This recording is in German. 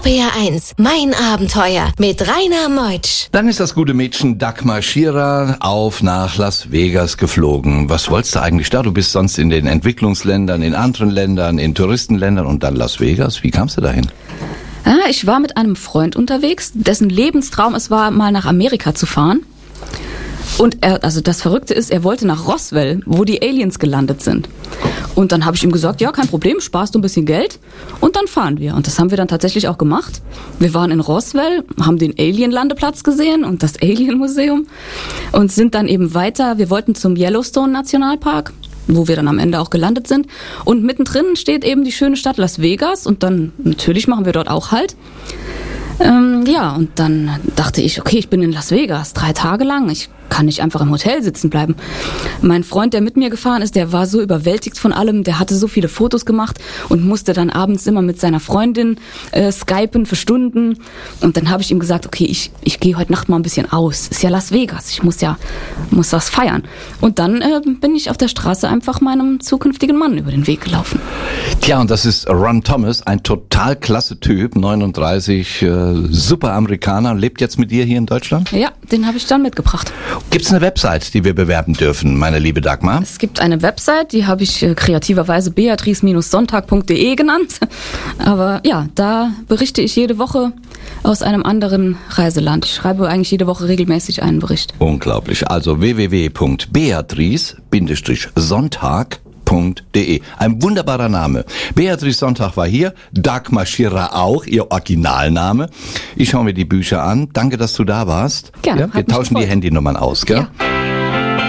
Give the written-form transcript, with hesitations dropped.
RPR 1, mein Abenteuer mit Rainer Meutsch. Dann ist das gute Mädchen Dagmar Schierer auf nach Las Vegas geflogen. Was wolltest du eigentlich da? Du bist sonst in den Entwicklungsländern, in anderen Ländern, in Touristenländern und dann Las Vegas. Wie kamst du dahin? Ich war mit einem Freund unterwegs, dessen Lebenstraum es war, mal nach Amerika zu fahren. Und das Verrückte ist, er wollte nach Roswell, wo die Aliens gelandet sind. Und dann habe ich ihm gesagt, ja, kein Problem, sparst du ein bisschen Geld und dann fahren wir. Und das haben wir dann tatsächlich auch gemacht. Wir waren in Roswell, haben den Alien-Landeplatz gesehen und das Alien-Museum und sind dann eben weiter. Wir wollten zum Yellowstone-Nationalpark, wo wir dann am Ende auch gelandet sind. Und mittendrin steht eben die schöne Stadt Las Vegas und dann natürlich machen wir dort auch Halt. Und dann dachte ich, okay, ich bin in Las Vegas 3 Tage lang, ich kann nicht einfach im Hotel sitzen bleiben. Mein Freund, der mit mir gefahren ist, der war so überwältigt von allem, der hatte so viele Fotos gemacht und musste dann abends immer mit seiner Freundin skypen für Stunden. Und dann habe ich ihm gesagt, okay, ich gehe heute Nacht mal ein bisschen aus. Ist ja Las Vegas, ich muss was feiern. Und dann bin ich auf der Straße einfach meinem zukünftigen Mann über den Weg gelaufen. Tja, und das ist Ron Thomas, ein total klasse Typ, 39, super Amerikaner, lebt jetzt mit dir hier in Deutschland? Ja, den habe ich dann mitgebracht. Gibt es eine Website, die wir bewerben dürfen, meine liebe Dagmar? Es gibt eine Website, die habe ich kreativerweise beatrice-sonntag.de genannt. Aber ja, da berichte ich jede Woche aus einem anderen Reiseland. Ich schreibe eigentlich jede Woche regelmäßig einen Bericht. Unglaublich. Also www.beatrice-sonntag.de. Ein wunderbarer Name. Beatrice Sonntag war hier, Dagmar Schierer auch, ihr Originalname. Ich schaue mir die Bücher an. Danke, dass du da warst. Gerne. Ja, wir tauschen die Handynummern aus, gell? Ja.